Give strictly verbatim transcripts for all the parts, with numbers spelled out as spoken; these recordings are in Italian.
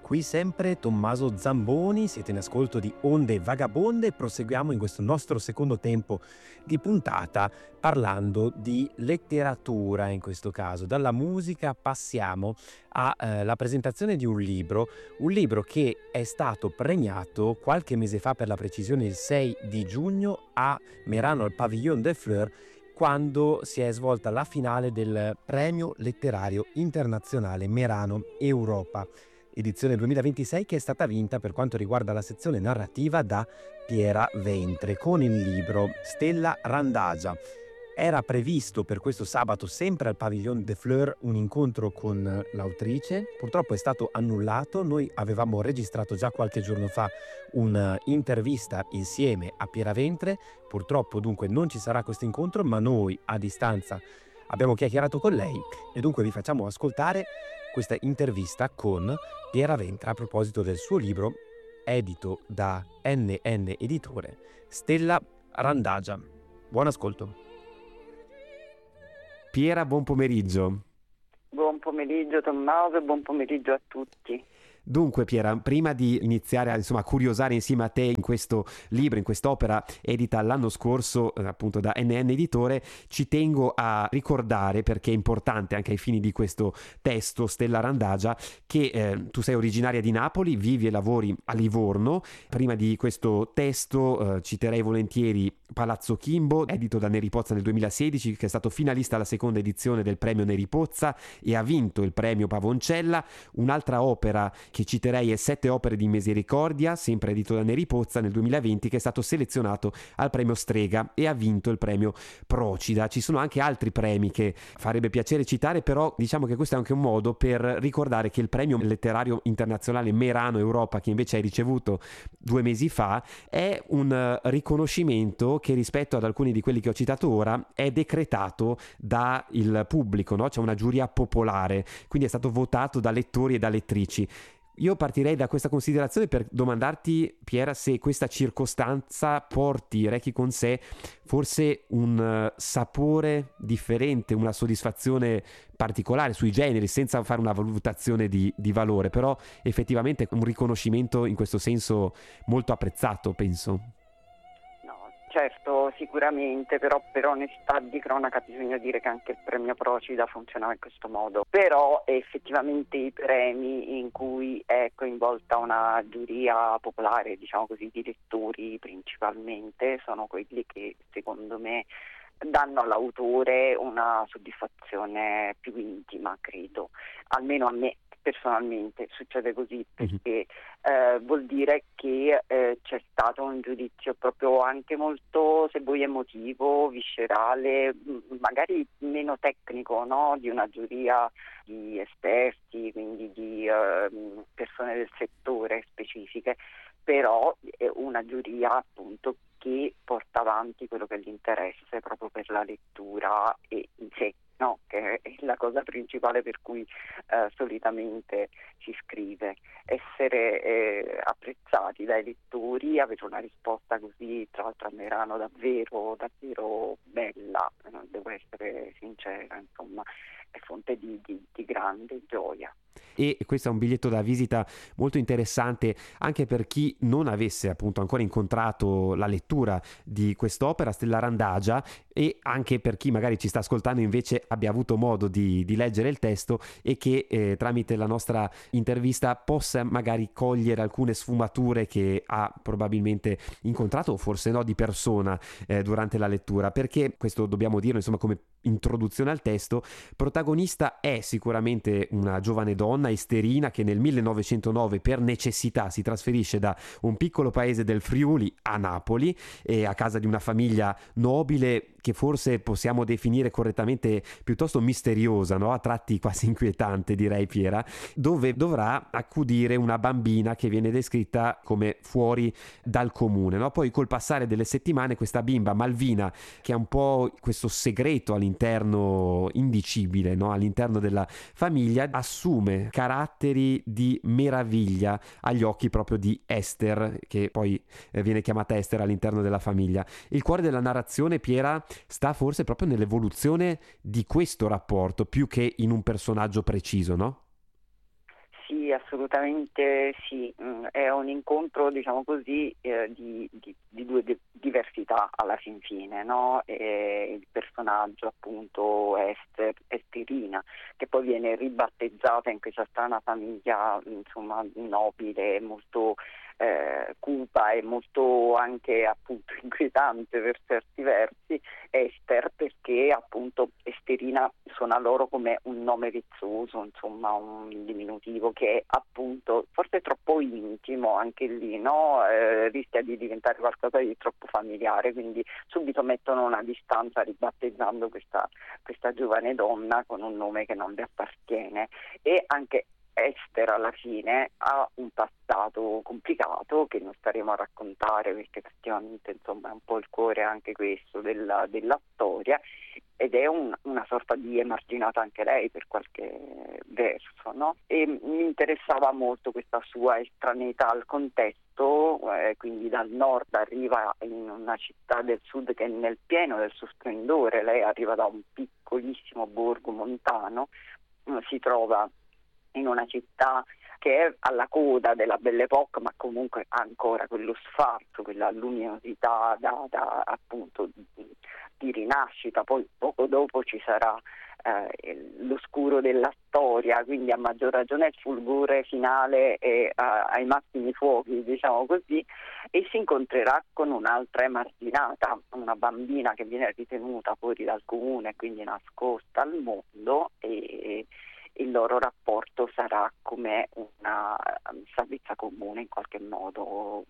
qui sempre Tommaso Zamboni, siete in ascolto di Onde Vagabonde. Proseguiamo in questo nostro secondo tempo di puntata parlando di letteratura, in questo caso. Dalla musica passiamo alla eh, presentazione di un libro, un libro che è stato premiato qualche mese fa, per la precisione il sei di giugno, a Merano al Pavillon des Fleurs, quando si è svolta la finale del Premio Letterario Internazionale Merano Europa, edizione duemilaventisei, che è stata vinta per quanto riguarda la sezione narrativa da Piera Ventre con il libro Stella Randagia. Era previsto per questo sabato, sempre al Pavillon des Fleurs, un incontro con l'autrice. Purtroppo è stato annullato. Noi avevamo registrato già qualche giorno fa un'intervista insieme a Piera Ventre. Purtroppo dunque non ci sarà questo incontro, ma noi a distanza abbiamo chiacchierato con lei e dunque vi facciamo ascoltare questa intervista con Piera Ventre a proposito del suo libro, edito da N N Editore, Stella Randagia. Buon ascolto. Piera, buon pomeriggio. Buon pomeriggio Tommaso e buon pomeriggio a tutti. Dunque Piera, prima di iniziare a, insomma, a curiosare insieme a te in questo libro, in quest'opera edita l'anno scorso eh, appunto da N N Editore, ci tengo a ricordare, perché è importante anche ai fini di questo testo Stella Randagia, che eh, tu sei originaria di Napoli, vivi e lavori a Livorno. Prima di questo testo eh, citerei volentieri Palazzo Chimbo, edito da Neri Pozza nel duemilasedici, che è stato finalista alla seconda edizione del premio Neri Pozza e ha vinto il premio Pavoncella. Un'altra opera che citerei è Sette opere di misericordia, sempre edito da Neri Pozza nel duemilaventi, che è stato selezionato al premio Strega e ha vinto il premio Procida. Ci sono anche altri premi che farebbe piacere citare, però diciamo che questo è anche un modo per ricordare che il premio letterario internazionale Merano Europa, che invece hai ricevuto due mesi fa, è un riconoscimento che rispetto ad alcuni di quelli che ho citato ora è decretato dal pubblico, no? C'è una giuria popolare, quindi è stato votato da lettori e da lettrici. Io partirei da questa considerazione per domandarti, Piera, se questa circostanza porti, rechi con sé forse un sapore differente, una soddisfazione particolare sui generi, senza fare una valutazione di, di valore, però effettivamente un riconoscimento in questo senso molto apprezzato, penso. Certo, sicuramente, però per onestà di cronaca bisogna dire che anche il premio Procida funzionava in questo modo. Però effettivamente i premi in cui è coinvolta una giuria popolare, diciamo così, di lettori principalmente, sono quelli che secondo me danno all'autore una soddisfazione più intima, credo, almeno a me. Personalmente succede così, perché eh, vuol dire che eh, c'è stato un giudizio proprio anche molto, se vuoi, emotivo, viscerale, magari meno tecnico, no? Di una giuria di esperti, quindi di eh, persone del settore specifiche, però è una giuria appunto che porta avanti quello che è l'interesse proprio per la lettura e in sé. No, che è la cosa principale per cui eh, solitamente si scrive, essere eh, apprezzati dai lettori, avere una risposta così, tra l'altro a Merano, davvero, davvero bella, devo essere sincera, insomma, è fonte di, di, di grande gioia. E questo è un biglietto da visita molto interessante anche per chi non avesse appunto ancora incontrato la lettura di quest'opera Stella Randagia, e anche per chi magari ci sta ascoltando invece abbia avuto modo di, di leggere il testo e che eh, tramite la nostra intervista possa magari cogliere alcune sfumature che ha probabilmente incontrato o forse no di persona eh, durante la lettura, perché questo dobbiamo dirlo insomma come introduzione al testo. Protagonista è sicuramente una giovane donna, Esterina, che nel millenovecentonove per necessità si trasferisce da un piccolo paese del Friuli a Napoli, e a casa di una famiglia nobile che forse possiamo definire correttamente piuttosto misteriosa, no? A tratti quasi inquietante, direi, Piera, dove dovrà accudire una bambina che viene descritta come fuori dal comune, no? Poi col passare delle settimane questa bimba Malvina, che ha un po' questo segreto all'interno indicibile, no? All'interno della famiglia, assume caratteri di meraviglia agli occhi proprio di Esther, che poi eh, viene chiamata Esther all'interno della famiglia. Il cuore della narrazione, Piera, sta forse proprio nell'evoluzione di questo rapporto più che in un personaggio preciso, no? Sì, assolutamente sì. Mm, È un incontro, diciamo così, eh, di, di- di due di- diversità alla fin fine, no? E il personaggio appunto Ester, Esterina, che poi viene ribattezzata in questa strana famiglia, insomma, nobile, molto eh, cupa e molto anche appunto inquietante per certi versi, Ester, perché appunto Esterina suona loro come un nome vezzoso, insomma un diminutivo che è appunto forse troppo intimo anche lì, no? Eh, rischia di diventare qualcosa di troppo familiare, quindi subito mettono una distanza ribattezzando questa, questa giovane donna con un nome che non le appartiene. E anche Ester alla fine ha un passato complicato che non staremo a raccontare, perché effettivamente insomma è un po' il cuore anche questo della, della storia, ed è un- una sorta di emarginata anche lei per qualche verso, no? E mi interessava molto questa sua estraneità al contesto, eh, quindi dal nord arriva in una città del sud che è nel pieno del suo splendore. Lei arriva da un piccolissimo borgo montano, eh, si trova in una città che è alla coda della Belle Époque, ma comunque ha ancora quello sfarzo, quella luminosità da, da, appunto di, di rinascita. Poi poco dopo ci sarà eh, l'oscuro della storia, quindi a maggior ragione il fulgore finale è eh, ai massimi fuochi, diciamo così, e si incontrerà con un'altra emarginata, una bambina che viene ritenuta fuori dal comune, quindi nascosta al mondo, e il loro rapporto sarà come una salvezza comune in qualche modo,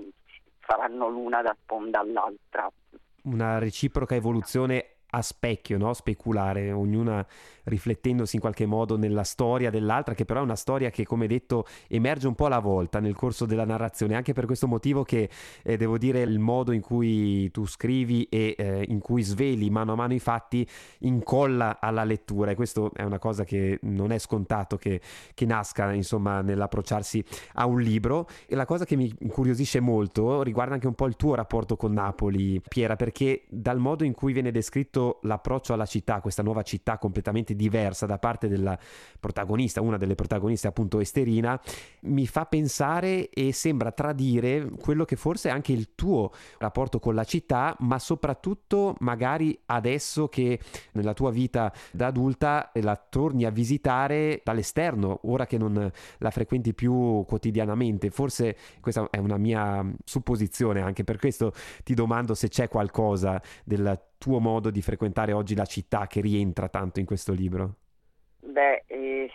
faranno l'una da sponda all'altra. Una reciproca evoluzione a specchio, no? Speculare, ognuna riflettendosi in qualche modo nella storia dell'altra, che però è una storia che, come detto, emerge un po' alla volta nel corso della narrazione, anche per questo motivo che eh, devo dire il modo in cui tu scrivi e eh, in cui sveli mano a mano i fatti incolla alla lettura, e questo è una cosa che non è scontato che, che nasca, insomma, nell'approcciarsi a un libro. E la cosa che mi incuriosisce molto riguarda anche un po' il tuo rapporto con Napoli, Piera, perché dal modo in cui viene descritto l'approccio alla città, questa nuova città completamente diversa da parte della protagonista, una delle protagoniste appunto Esterina, mi fa pensare e sembra tradire quello che forse è anche il tuo rapporto con la città, ma soprattutto magari adesso che nella tua vita da adulta la torni a visitare dall'esterno, ora che non la frequenti più quotidianamente. Forse questa è una mia supposizione, anche per questo ti domando se c'è qualcosa del tuo modo di frequentare oggi la città che rientra tanto in questo libro. Beh, eh,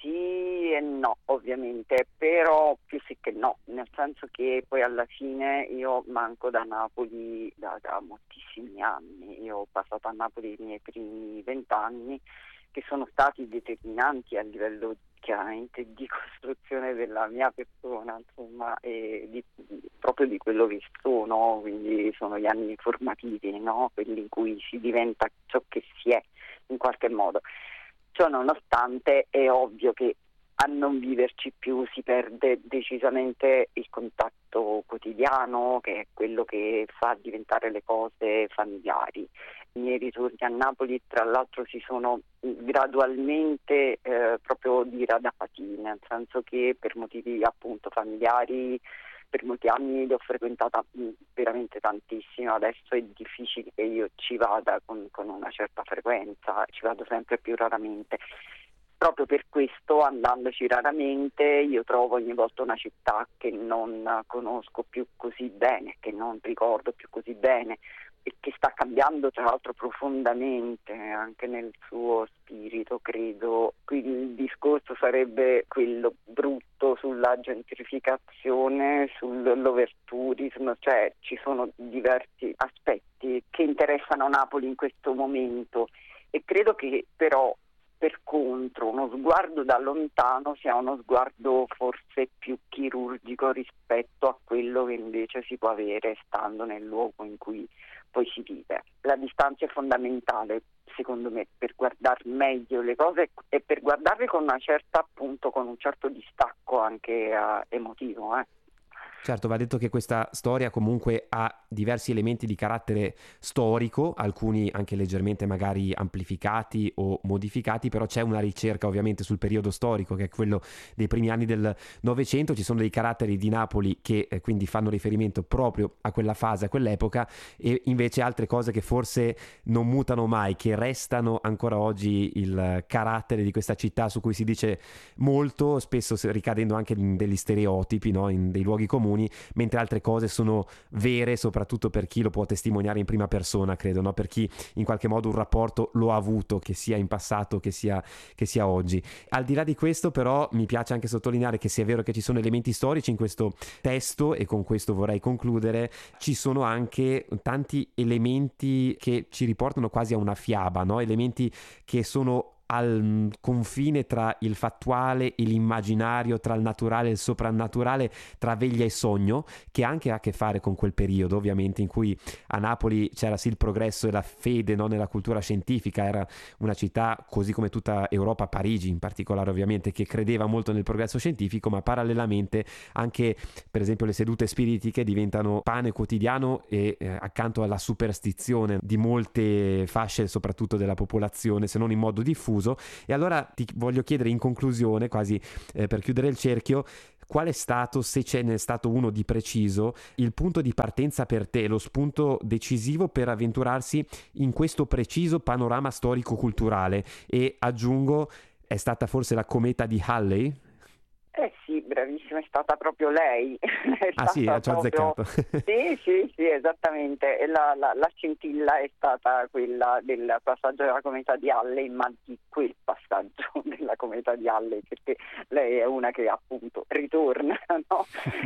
sì e no, ovviamente, però più sì che no, nel senso che poi alla fine io manco da Napoli da, da moltissimi anni. Io ho passato a Napoli i miei primi vent'anni, che sono stati determinanti a livello chiaramente di costruzione della mia persona, insomma, e di, di- proprio di quello che sono, quindi sono gli anni formativi, no? Quelli in cui si diventa ciò che si è in qualche modo. Ciò nonostante è ovvio che a non viverci più si perde decisamente il contatto quotidiano, che è quello che fa diventare le cose familiari. I miei ritorni a Napoli, tra l'altro, si sono gradualmente eh, proprio diradati, nel senso che per motivi appunto familiari per molti anni li ho frequentata mh, veramente tantissimo. Adesso è difficile che io ci vada con, con una certa frequenza, ci vado sempre più raramente. Proprio per questo, andandoci raramente, io trovo ogni volta una città che non conosco più così bene, che non ricordo più così bene, e che sta cambiando tra l'altro profondamente anche nel suo spirito, credo. Qui il discorso sarebbe quello brutto sulla gentrificazione, sull'overtourism, cioè ci sono diversi aspetti che interessano Napoli in questo momento, e credo che però per contro uno sguardo da lontano sia uno sguardo forse più chirurgico rispetto a quello che invece si può avere stando nel luogo in cui poi si vive. La distanza è fondamentale, secondo me, per guardare meglio le cose e per guardarle con una certa, appunto, con un certo distacco anche eh, emotivo. Eh. Certo, va detto che questa storia comunque ha diversi elementi di carattere storico, alcuni anche leggermente magari amplificati o modificati, però c'è una ricerca ovviamente sul periodo storico, che è quello dei primi anni del Novecento. Ci sono dei caratteri di Napoli che eh, quindi fanno riferimento proprio a quella fase, a quell'epoca, e invece altre cose che forse non mutano mai, che restano ancora oggi il carattere di questa città su cui si dice molto, spesso ricadendo anche in degli stereotipi, no? In dei luoghi comuni, mentre altre cose sono vere, soprattutto per chi lo può testimoniare in prima persona, credo, no? Per chi in qualche modo un rapporto lo ha avuto, che sia in passato, che sia, che sia oggi. Al di là di questo, però, mi piace anche sottolineare che, se è vero che ci sono elementi storici in questo testo, e con questo vorrei concludere, ci sono anche tanti elementi che ci riportano quasi a una fiaba, no? Elementi che sono al confine tra il fattuale e l'immaginario, tra il naturale e il soprannaturale, tra veglia e sogno, che anche ha a che fare con quel periodo ovviamente in cui a Napoli c'era sì il progresso e la fede, no, nella cultura scientifica. Era una città, così come tutta Europa, Parigi in particolare ovviamente, che credeva molto nel progresso scientifico, ma parallelamente anche per esempio le sedute spiritiche diventano pane quotidiano, e eh, accanto alla superstizione di molte fasce soprattutto della popolazione, se non in modo diffuso. E allora ti voglio chiedere in conclusione, quasi eh, per chiudere il cerchio, qual è stato, se ce n'è stato uno di preciso, il punto di partenza per te, lo spunto decisivo per avventurarsi in questo preciso panorama storico-culturale? E aggiungo, è stata forse la cometa di Halley? Eh sì, bravissima, è stata proprio lei. È Ah sì, ci ho proprio... azzeccato. Sì, sì, sì, esattamente. E la, la, la scintilla è stata quella del passaggio della cometa di Halley, ma di quel passaggio della cometa di Halley, perché lei è una che appunto ritorna, no?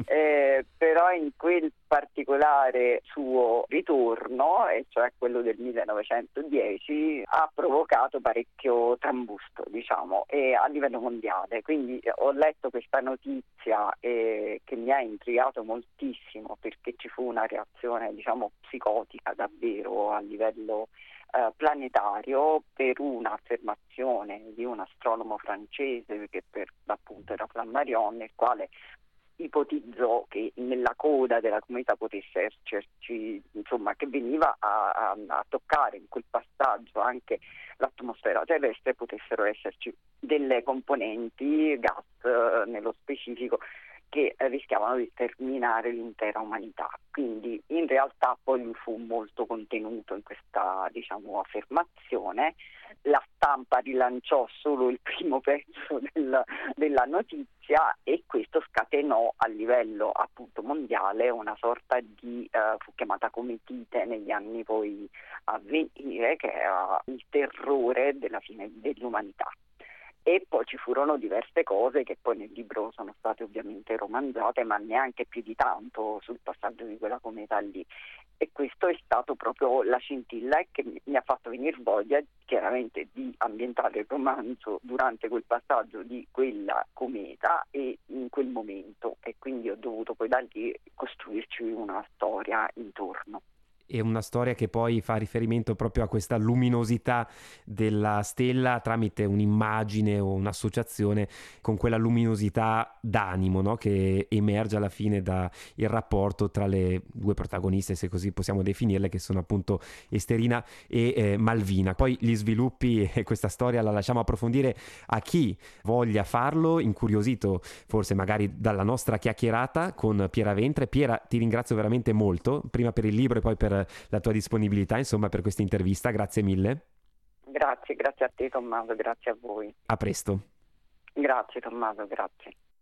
eh, però in quel particolare suo ritorno, e cioè quello del millenovecentodieci, ha provocato parecchio trambusto, diciamo, e a livello mondiale. Quindi ho letto questa notizia eh, che mi ha intrigato moltissimo, perché ci fu una reazione, diciamo, psicotica davvero a livello eh, planetario, per un'affermazione di un astronomo francese che per l'appunto era Flammarion, il quale ipotizzò che nella coda della cometa potesse esserci, insomma, che veniva a, a, a toccare in quel passaggio anche l'atmosfera terrestre, potessero esserci delle componenti, gas eh, nello specifico, che eh, rischiavano di sterminare l'intera umanità. Quindi in realtà poi lui fu molto contenuto in questa, diciamo, affermazione. La stampa rilanciò solo il primo pezzo del, della notizia, e questo scatenò a livello appunto mondiale una sorta di, eh, fu chiamata cometite negli anni poi a venire, che era il terrore della fine dell'umanità. E poi ci furono diverse cose che poi nel libro sono state ovviamente romanzate, ma neanche più di tanto, sul passaggio di quella cometa lì. E questo è stato proprio la scintilla che mi ha fatto venire voglia chiaramente di ambientare il romanzo durante quel passaggio di quella cometa e in quel momento, e quindi ho dovuto poi da lì costruirci una storia intorno. È una storia che poi fa riferimento proprio a questa luminosità della stella tramite un'immagine o un'associazione con quella luminosità d'animo, no? Che emerge alla fine dal rapporto tra le due protagoniste, se così possiamo definirle, che sono appunto Esterina e eh, Malvina. Poi gli sviluppi e questa storia la lasciamo approfondire a chi voglia farlo, incuriosito forse magari dalla nostra chiacchierata con Piera Ventre. Piera, ti ringrazio veramente molto, prima per il libro e poi per la tua disponibilità, insomma, per questa intervista. Grazie mille. Grazie, grazie a te Tommaso, grazie a voi. A presto. Grazie Tommaso, grazie.